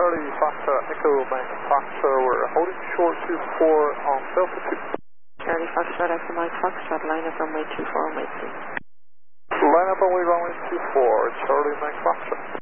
Charlie Foxtrot, Echo Mike Foxtrot, we're holding short 24 on Delta 2. Charlie Foxtrot, Echo Mike Foxtrot, line up runway 24 on wait please. Line up runway 24, Charlie Mike Foxtrot.